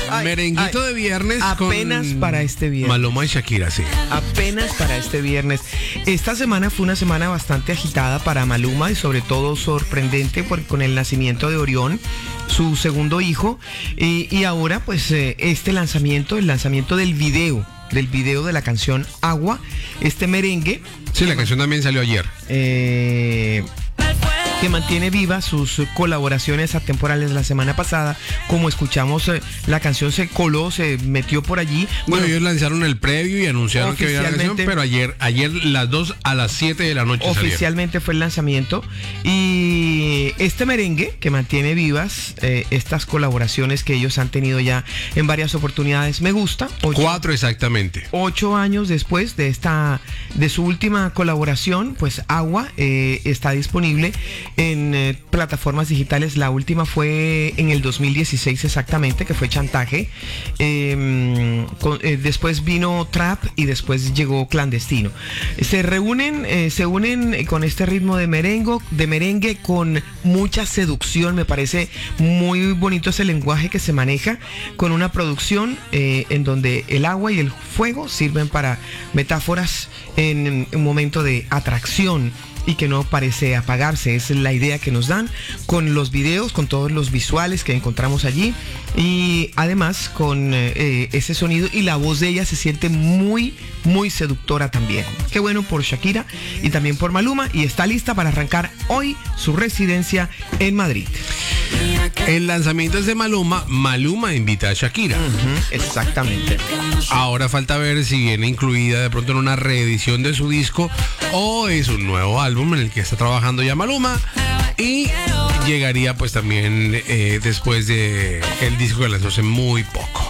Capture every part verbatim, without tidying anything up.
ay, merenguito ay, de viernes. Apenas con para este viernes. Maluma y Shakira, sí. Apenas para este viernes. Esta semana fue una semana bastante agitada para Maluma y sobre todo sorprendente por, con el nacimiento de Orión, su segundo hijo. Y, y ahora pues eh, este lanzamiento, el lanzamiento del video, del video de la canción Agua, este merengue. Sí, la canción también salió ayer. Eh... que mantiene vivas sus colaboraciones atemporales. La semana pasada, como escuchamos, eh, la canción se coló, se metió por allí. Bueno, bueno, ellos lanzaron el previo y anunciaron que había la canción, pero ayer, ayer las dos a las siete de la noche oficialmente salieron. Fue el lanzamiento. Y este merengue que mantiene vivas eh, estas colaboraciones que ellos han tenido ya en varias oportunidades, me gusta. Ocho, Cuatro exactamente. Ocho años después de esta, de su última colaboración, pues Agua eh, está disponible en eh, plataformas digitales. La última fue en el dos mil dieciséis exactamente, que fue Chantaje. Eh, con, eh, después vino Trap y después llegó Clandestino. Se reúnen, eh, se unen con este ritmo de merengue, de merengue con mucha seducción. Me parece muy bonito ese lenguaje que se maneja, con una producción eh, en donde el agua y el fuego sirven para metáforas en un momento de atracción y que no parece apagarse. Es la idea que nos dan con los videos, con todos los visuales que encontramos allí, y además con eh, ese sonido, y la voz de ella se siente muy, muy seductora también. Qué bueno por Shakira y también por Maluma, y está lista para arrancar hoy su residencia en Madrid. El lanzamiento es de Maluma. Maluma invita a Shakira. Uh-huh, exactamente. Ahora falta ver si viene incluida de pronto en una reedición de su disco o es un nuevo álbum en el que está trabajando ya Maluma, y llegaría pues también eh, después de el disco que lanzó hace muy poco.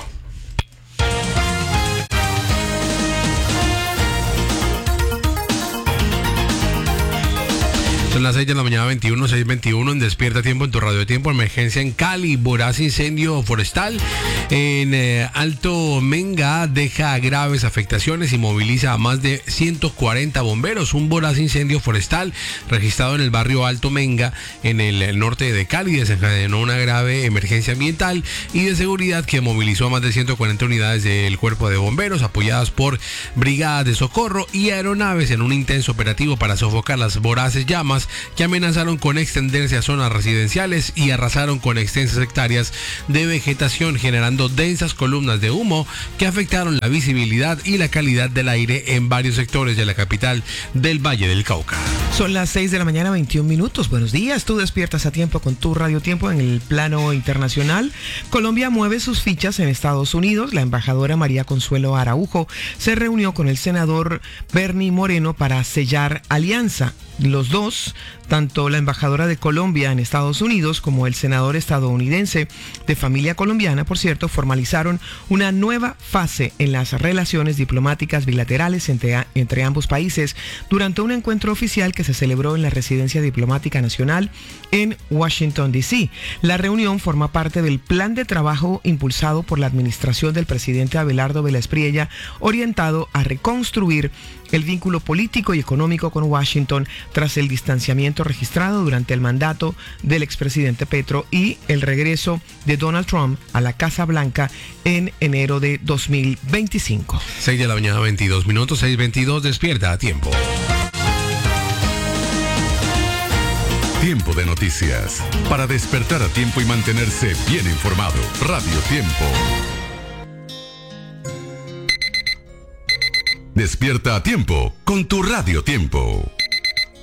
Son las seis de la mañana, veintiuno, seis veintiuno, en Despierta Tiempo, en tu radio tiempo. Emergencia en Cali, voraz incendio forestal en eh, Alto Menga deja graves afectaciones y moviliza a más de ciento cuarenta bomberos. Un voraz incendio forestal registrado en el barrio Alto Menga, en el, el norte de Cali, desencadenó una grave emergencia ambiental y de seguridad que movilizó a más de ciento cuarenta unidades del cuerpo de bomberos, apoyadas por brigadas de socorro y aeronaves, en un intenso operativo para sofocar las voraces llamas que amenazaron con extenderse a zonas residenciales y arrasaron con extensas hectáreas de vegetación, generando densas columnas de humo que afectaron la visibilidad y la calidad del aire en varios sectores de la capital del Valle del Cauca. Son las seis de la mañana, veintiún minutos. Buenos días, tú despiertas a tiempo con tu radio tiempo. En el plano internacional, Colombia mueve sus fichas en Estados Unidos. La embajadora María Consuelo Araujo se reunió con el senador Bernie Moreno para sellar alianza. Los dos, tanto la embajadora de Colombia en Estados Unidos como el senador estadounidense de familia colombiana, por cierto, formalizaron una nueva fase en las relaciones diplomáticas bilaterales entre, entre ambos países durante un encuentro oficial que se celebró en la Residencia Diplomática Nacional en Washington, D C La reunión forma parte del plan de trabajo impulsado por la administración del presidente Abelardo Vélez Priella, orientado a reconstruir el vínculo político y económico con Washington tras el distanciamiento registrado durante el mandato del expresidente Petro y el regreso de Donald Trump a la Casa Blanca en enero de dos mil veinticinco. seis de la mañana, veintidós minutos, seis veintidós, despierta a tiempo. Tiempo de noticias. Para despertar a tiempo y mantenerse bien informado. Radio Tiempo. Despierta a tiempo con tu Radio Tiempo.